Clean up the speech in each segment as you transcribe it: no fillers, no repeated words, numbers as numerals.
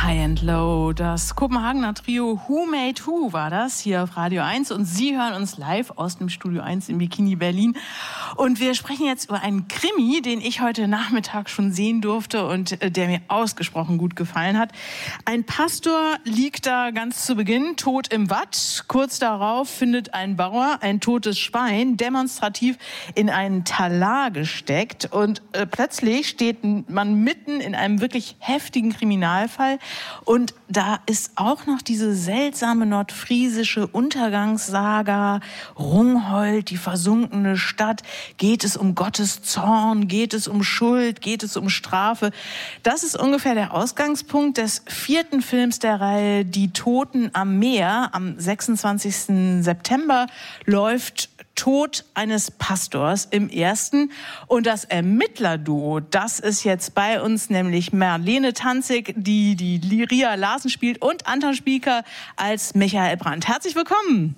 High and Low, das Kopenhagener Trio Who Made Who war das hier auf Radio 1 und Sie hören uns live aus dem Studio 1 in Bikini Berlin und wir sprechen jetzt über einen Krimi, den ich heute Nachmittag schon sehen durfte und der mir ausgesprochen gut gefallen hat. Ein Pastor liegt da ganz zu Beginn tot im Watt, kurz darauf findet ein Bauer ein totes Schwein demonstrativ in einen Talar gesteckt und plötzlich steht man mitten in einem wirklich heftigen Kriminalfall. Und da ist auch noch diese seltsame nordfriesische Untergangssaga, Rungholt, die versunkene Stadt. Geht es um Gottes Zorn? Geht es um Schuld? Geht es um Strafe? Das ist ungefähr der Ausgangspunkt des 4. Films der Reihe Die Toten am Meer. Am 26. September läuft Tod eines Pastors im ersten. Und das Ermittlerduo, das ist jetzt bei uns, nämlich Marlene Tanzig, die Ria Larsen spielt, und Anton Spieker als Michael Brandt. Herzlich willkommen.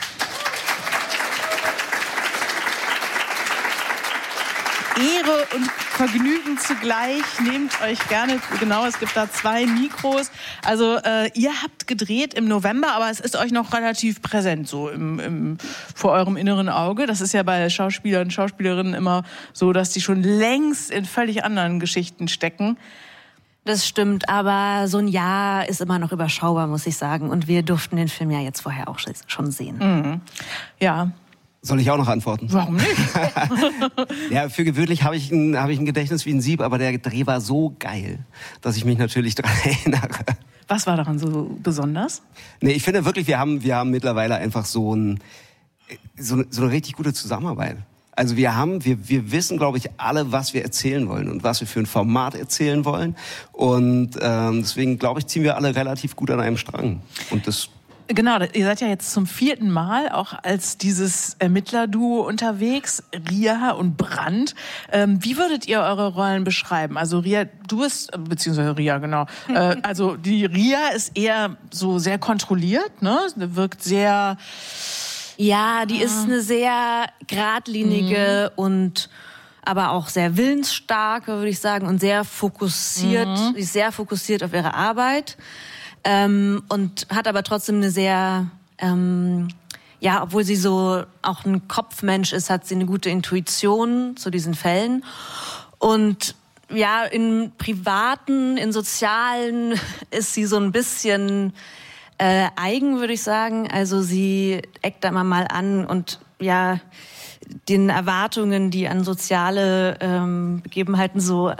Ehre und Vergnügen zugleich. Nehmt euch gerne, genau, es gibt da 2 Mikros. Also ihr habt gedreht im November, aber es ist euch noch relativ präsent so vor eurem inneren Auge. Das ist ja bei Schauspielern und Schauspielerinnen immer so, dass die schon längst in völlig anderen Geschichten stecken. Das stimmt, aber so ein Jahr ist immer noch überschaubar, muss ich sagen. Und wir durften den Film ja jetzt vorher auch schon sehen. Mhm. Ja. Soll ich auch noch antworten? Warum nicht? Ja, für gewöhnlich habe ich ein Gedächtnis wie ein Sieb, aber der Dreh war so geil, dass ich mich natürlich daran erinnere. Was war daran so besonders? Nee, ich finde wirklich, wir haben mittlerweile einfach so eine richtig gute Zusammenarbeit. Also wir wissen, glaube ich, alle, was wir erzählen wollen und was wir für ein Format erzählen wollen. Und deswegen, glaube ich, ziehen wir alle relativ gut an einem Strang. Und das... Genau, ihr seid ja jetzt zum 4. Mal auch als dieses Ermittlerduo unterwegs, Ria und Brandt. Wie würdet ihr eure Rollen beschreiben? Also Ria, du bist, beziehungsweise Ria, genau. Also die Ria ist eher so sehr kontrolliert, ne? Wirkt sehr... Ja, die ist eine sehr geradlinige und aber auch sehr willensstarke, würde ich sagen, und sehr fokussiert. Sie ist sehr fokussiert auf ihre Arbeit. Und hat aber trotzdem eine sehr, obwohl sie so auch ein Kopfmensch ist, hat sie eine gute Intuition zu diesen Fällen. Und ja, in privaten, in sozialen ist sie so ein bisschen eigen, würde ich sagen. Also sie eckt da immer mal an und ja, den Erwartungen, die an soziale Begebenheiten so,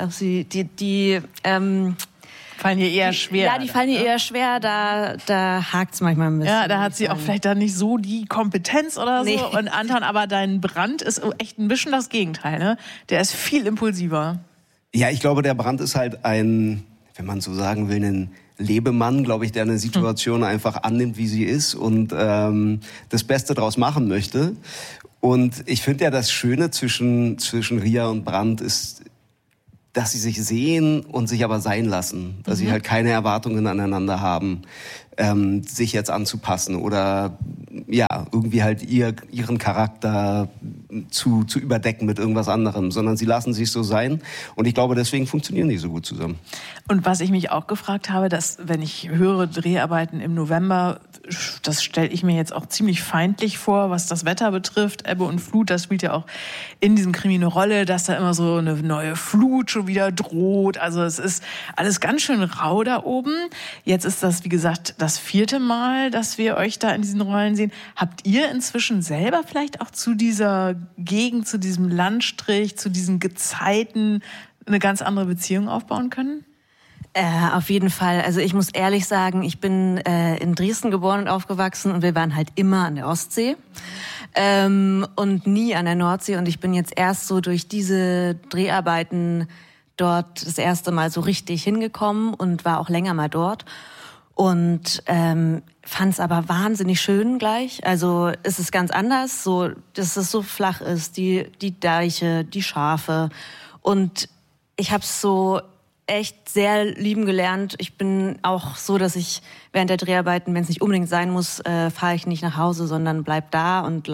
fallen ihr eher schwer. Ja, die fallen ihr eher schwer, da hakt's manchmal ein bisschen. Ja, da hat sie auch vielleicht dann nicht so die Kompetenz oder so. Nee. Und Anton, aber dein Brandt ist echt ein bisschen das Gegenteil, ne? Der ist viel impulsiver. Ja, ich glaube, der Brandt ist halt ein, wenn man so sagen will, ein Lebemann, glaube ich, der eine Situation einfach annimmt, wie sie ist und das Beste draus machen möchte. Und ich finde ja, das Schöne zwischen Ria und Brandt ist, dass sie sich sehen und sich aber sein lassen. Dass sie halt keine Erwartungen aneinander haben, sich jetzt anzupassen oder ja, irgendwie halt ihren Charakter zu überdecken mit irgendwas anderem, sondern sie lassen sich so sein. Und ich glaube, deswegen funktionieren die so gut zusammen. Und was ich mich auch gefragt habe, dass, wenn ich höre Dreharbeiten im November, das stelle ich mir jetzt auch ziemlich feindlich vor, was das Wetter betrifft. Ebbe und Flut, das spielt ja auch in diesem Krimi eine Rolle, dass da immer so eine neue Flut schon wieder droht. Also es ist alles ganz schön rau da oben. Jetzt ist das, wie gesagt, das 4. Mal, dass wir euch da in diesen Rollen sehen. Habt ihr inzwischen selber vielleicht auch zu dieser Gegend, zu diesem Landstrich, zu diesen Gezeiten eine ganz andere Beziehung aufbauen können? Auf jeden Fall. Also ich muss ehrlich sagen, ich bin in Dresden geboren und aufgewachsen und wir waren halt immer an der Ostsee und nie an der Nordsee. Und ich bin jetzt erst so durch diese Dreharbeiten dort das erste Mal so richtig hingekommen und war auch länger mal dort. Und fand es aber wahnsinnig schön gleich. Also es ist ganz anders, so dass es so flach ist, die Deiche, die Schafe. Und ich habe es so echt sehr lieben gelernt. Ich bin auch so, dass ich während der Dreharbeiten, wenn es nicht unbedingt sein muss, fahre ich nicht nach Hause, sondern bleib da und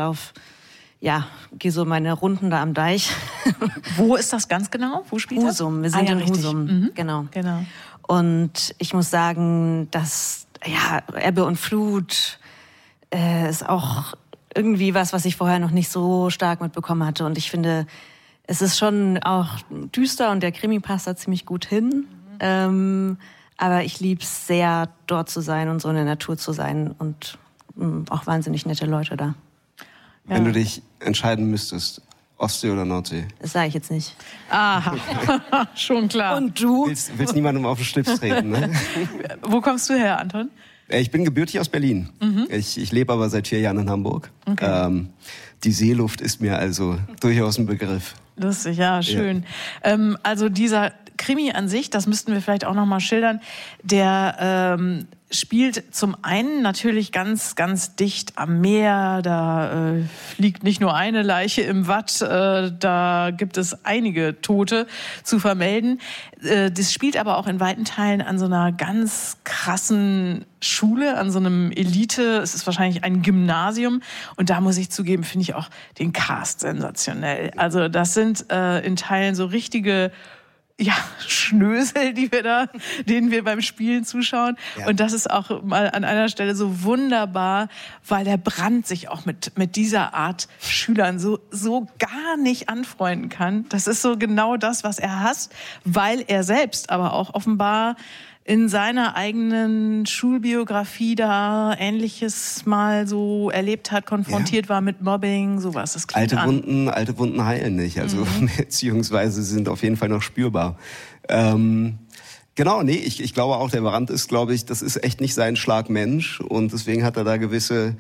gehe so meine Runden da am Deich. Wo ist das ganz genau? Wo spielt das? Husum. Wir sind in Husum. Mhm. Genau. Und ich muss sagen, dass Ebbe und Flut ist auch irgendwie was ich vorher noch nicht so stark mitbekommen hatte. Und ich finde, es ist schon auch düster und der Krimi passt da ziemlich gut hin. Aber ich liebe es sehr, dort zu sein und so in der Natur zu sein und auch wahnsinnig nette Leute da. Ja. Wenn du dich entscheiden müsstest, Ostsee oder Nordsee? Das sage ich jetzt nicht. Aha, schon klar. Und du? Willst niemandem auf den Schlips treten, ne? Wo kommst du her, Anton? Ich bin gebürtig aus Berlin. Ich lebe aber seit 4 Jahren in Hamburg. Okay. Die Seeluft ist mir also durchaus ein Begriff. Lustig, ja, schön. Ja. Also dieser Krimi an sich, das müssten wir vielleicht auch noch mal schildern, der spielt zum einen natürlich ganz, ganz dicht am Meer. Da liegt nicht nur eine Leiche im Watt, da gibt es einige Tote zu vermelden. Das spielt aber auch in weiten Teilen an so einer ganz krassen Schule, an so einem Elite. Es ist wahrscheinlich ein Gymnasium. Und da muss ich zugeben, finde ich auch den Cast sensationell. Also das sind in Teilen so richtige Schnösel, denen wir beim Spielen zuschauen. Ja. Und das ist auch mal an einer Stelle so wunderbar, weil der Brandt sich auch mit dieser Art Schülern so gar nicht anfreunden kann. Das ist so genau das, was er hasst, weil er selbst aber auch offenbar in seiner eigenen Schulbiografie da Ähnliches mal so erlebt hat, konfrontiert war mit Mobbing, sowas. Das klingt alte Wunden heilen nicht, also beziehungsweise sind auf jeden Fall noch spürbar. Genau, nee, ich glaube auch, der Brandt ist, das ist echt nicht sein Schlagmensch und deswegen hat er da gewisse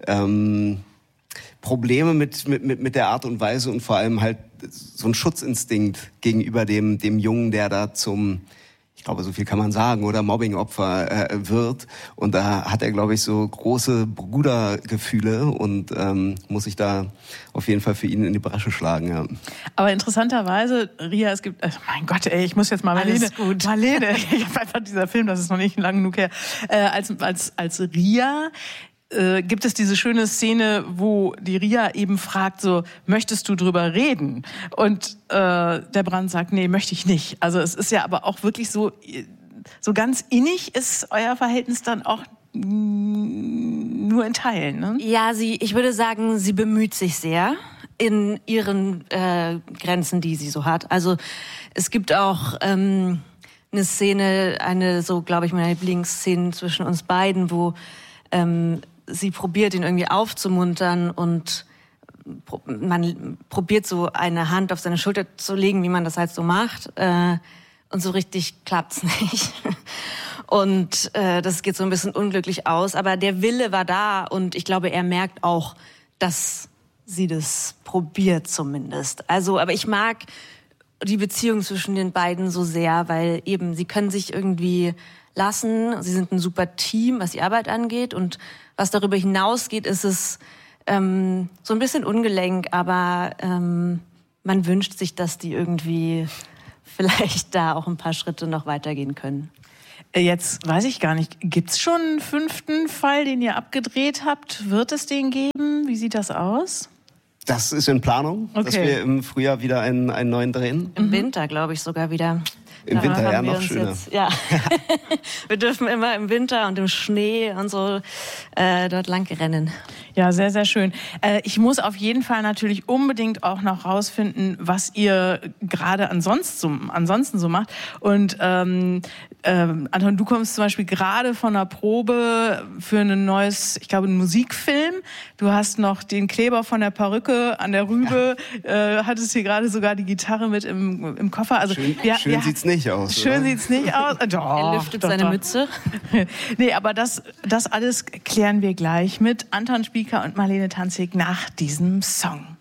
Probleme mit der Art und Weise und vor allem halt so ein Schutzinstinkt gegenüber dem Jungen, der da ich glaube, so viel kann man sagen, oder Mobbingopfer wird. Und da hat er, glaube ich, so große Brudergefühle und muss sich da auf jeden Fall für ihn in die Bresche schlagen. Ja. Aber interessanterweise, Ria, es gibt, mein Gott, ich muss jetzt mal Marlene, ich habe einfach dieser Film, das ist noch nicht lang genug her, als Ria gibt es diese schöne Szene, wo die Ria eben fragt, so, möchtest du drüber reden? Und der Brandt sagt, nee, möchte ich nicht. Also es ist ja aber auch wirklich so ganz innig ist euer Verhältnis dann auch nur in Teilen, ne? Ja, ich würde sagen, sie bemüht sich sehr in ihren Grenzen, die sie so hat. Also es gibt auch eine Szene, glaube ich, meiner Lieblingsszenen zwischen uns beiden, wo sie probiert, ihn irgendwie aufzumuntern und man probiert so eine Hand auf seine Schulter zu legen, wie man das halt so macht. Und so richtig klappt's nicht. Und das geht so ein bisschen unglücklich aus. Aber der Wille war da und ich glaube, er merkt auch, dass sie das probiert zumindest. Also, aber ich mag die Beziehung zwischen den beiden so sehr, weil eben sie können sich irgendwie lassen. Sie sind ein super Team, was die Arbeit angeht. Und was darüber hinausgeht, ist es so ein bisschen ungelenk, aber man wünscht sich, dass die irgendwie vielleicht da auch ein paar Schritte noch weitergehen können. Jetzt weiß ich gar nicht, gibt's schon einen 5. Fall, den ihr abgedreht habt? Wird es den geben? Wie sieht das aus? Das ist in Planung, dass wir im Frühjahr wieder einen neuen drehen. Im Winter, glaube ich, sogar wieder. Im Winter, ja, noch schöner. Jetzt, wir dürfen immer im Winter und im Schnee und so dort lang rennen. Ja, sehr, sehr schön. Ich muss auf jeden Fall natürlich unbedingt auch noch rausfinden, was ihr gerade ansonsten so macht. Und Anton, du kommst zum Beispiel gerade von einer Probe für ein neues, ich glaube, einen Musikfilm. Du hast noch den Kleber von der Perücke an der Rübe, hattest hier gerade sogar die Gitarre mit im Koffer. Also schön sieht's nicht aus. Schön sieht's nicht aus. Doch, er lüftet seine Mütze. Nee, aber das alles klären wir gleich mit Anton Spieker und Marlene Tanzig nach diesem Song.